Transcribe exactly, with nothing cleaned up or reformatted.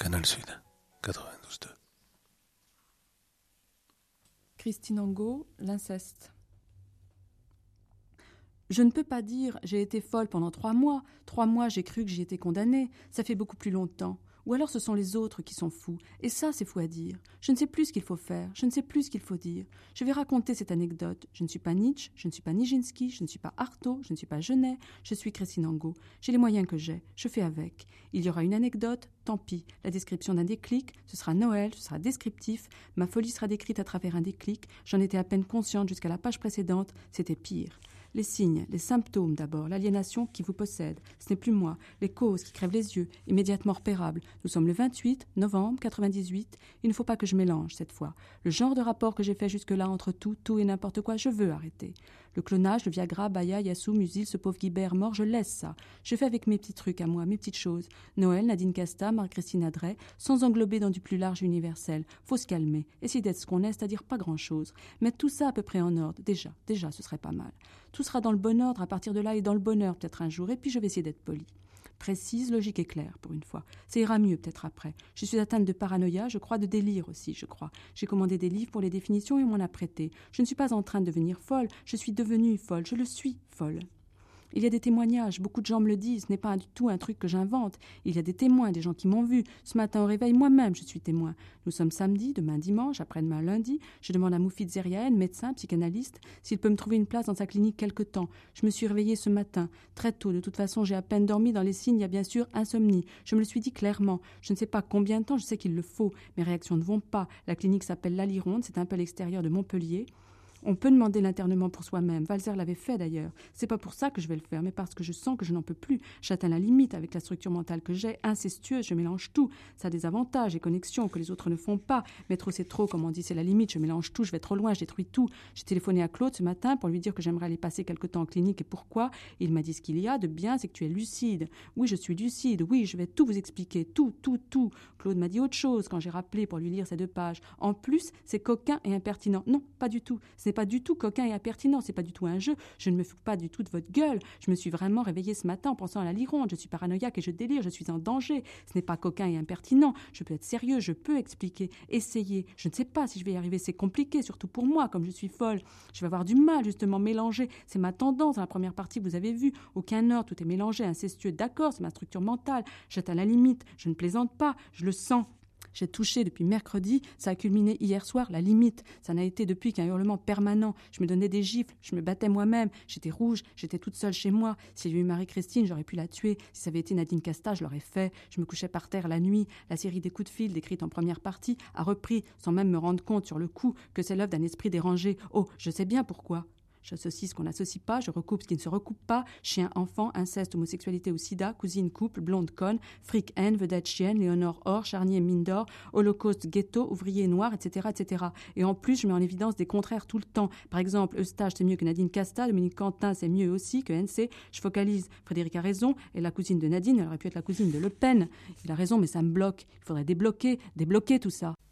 Canal Sud, quatre-vingt-douze deux. Christine Angot, l'inceste. Je ne peux pas dire « j'ai été folle pendant trois mois, trois mois j'ai cru que j'y étais condamnée, ça fait beaucoup plus longtemps ». Ou alors ce sont les autres qui sont fous. Et ça, c'est fou à dire. Je ne sais plus ce qu'il faut faire, je ne sais plus ce qu'il faut dire. Je vais raconter cette anecdote. Je ne suis pas Nietzsche, je ne suis pas Nijinsky, je ne suis pas Artaud, je ne suis pas Genet, je suis Christine Angot. J'ai les moyens que j'ai, je fais avec. Il y aura une anecdote, tant pis. La description d'un déclic, ce sera Noël, ce sera descriptif. Ma folie sera décrite à travers un déclic. J'en étais à peine consciente jusqu'à la page précédente, c'était pire. Les signes, les symptômes d'abord, l'aliénation qui vous possède. Ce n'est plus moi. Les causes qui crèvent les yeux, immédiatement repérables. Nous sommes le vingt-huit novembre quatre-vingt-dix-huit. Il ne faut pas que je mélange cette fois. Le genre de rapport que j'ai fait jusque-là entre tout, tout et n'importe quoi, je veux arrêter. Le clonage, le Viagra, Baya, Yassou, Musil, ce pauvre Guibert mort, je laisse ça. Je fais avec mes petits trucs à moi, mes petites choses. Noël, Nadine Casta, Marie-Christine Adret, sans englober dans du plus large universel. Faut se calmer. Essayer d'être ce qu'on est, c'est-à-dire pas grand-chose. Mettre tout ça à peu près en ordre. Déjà, déjà, ce serait pas mal. Tout sera dans le bon ordre à partir de là et dans le bonheur peut-être un jour. Et puis je vais essayer d'être polie. Précise, logique et claire, pour une fois. Ça ira mieux peut-être après. Je suis atteinte de paranoïa, je crois, de délire aussi, je crois. J'ai commandé des livres pour les définitions et on m'en a prêté. Je ne suis pas en train de devenir folle, je suis devenue folle, je le suis folle. Il y a des témoignages, beaucoup de gens me le disent, ce n'est pas du tout un truc que j'invente. Il y a des témoins, des gens qui m'ont vu. Ce matin au réveil, moi-même, je suis témoin. Nous sommes samedi, demain dimanche, après-demain lundi. Je demande à Moufid Zeriaen, médecin, psychanalyste, s'il peut me trouver une place dans sa clinique quelque temps. Je me suis réveillée ce matin, très tôt. De toute façon, j'ai à peine dormi. Dans les signes, il y a bien sûr insomnie. Je me le suis dit clairement. Je ne sais pas combien de temps, je sais qu'il le faut. Mes réactions ne vont pas. La clinique s'appelle l'Alironde, c'est un peu à l'extérieur de Montpellier. On peut demander l'internement pour soi-même. Walzer l'avait fait d'ailleurs. C'est pas pour ça que je vais le faire, mais parce que je sens que je n'en peux plus. J'atteins la limite avec la structure mentale que j'ai, incestueuse, je mélange tout. Ça a des avantages et connexions que les autres ne font pas. Mais trop c'est trop, comme on dit, c'est la limite. Je mélange tout, je vais trop loin, je détruis tout. J'ai téléphoné à Claude ce matin pour lui dire que j'aimerais aller passer quelque temps en clinique et pourquoi. Il m'a dit ce qu'il y a de bien, c'est que tu es lucide. Oui, je suis lucide, oui, je vais tout vous expliquer, tout, tout, tout. Claude m'a dit autre chose quand j'ai rappelé pour lui lire ces deux pages. En plus, c'est coquin et impertinent. Non, pas du tout. Ce n'est pas du tout coquin et impertinent, c'est pas du tout un jeu. Je ne me fous pas du tout de votre gueule. Je me suis vraiment réveillée ce matin en pensant à la Lironde. Je suis paranoïaque et je délire, je suis en danger. Ce n'est pas coquin et impertinent. Je peux être sérieux, je peux expliquer, essayer. Je ne sais pas si je vais y arriver, c'est compliqué, surtout pour moi, comme je suis folle. Je vais avoir du mal, justement, mélanger. C'est ma tendance, dans la première partie, vous avez vu. Aucun ordre, tout est mélangé, incestueux. D'accord, c'est ma structure mentale. J'atteins la limite. Je ne plaisante pas, je le sens. J'ai touché depuis mercredi, ça a culminé hier soir, la limite. Ça n'a été depuis qu'un hurlement permanent. Je me donnais des gifles, je me battais moi-même. J'étais rouge, j'étais toute seule chez moi. S'il y avait eu Marie-Christine, j'aurais pu la tuer. Si ça avait été Nadine Casta, je l'aurais fait. Je me couchais par terre la nuit. La série des coups de fil, décrite en première partie, a repris, sans même me rendre compte sur le coup, que c'est l'œuvre d'un esprit dérangé. Oh, je sais bien pourquoi. J'associe ce qu'on n'associe pas, je recoupe ce qui ne se recoupe pas. Chien, enfant, inceste, homosexualité ou sida, cousine, couple, blonde, conne, fric, haine, vedette, chienne, Léonore, or, charnier, mine d'or, holocauste, ghetto, ouvrier, noir, et cetera, et cetera. Et en plus, je mets en évidence des contraires tout le temps. Par exemple, Eustache, c'est mieux que Nadine Casta, Dominique Quentin, c'est mieux aussi que N C. Je focalise. Frédéric a raison, et la cousine de Nadine, elle aurait pu être la cousine de Le Pen. Il a raison, mais ça me bloque. Il faudrait débloquer, débloquer tout ça.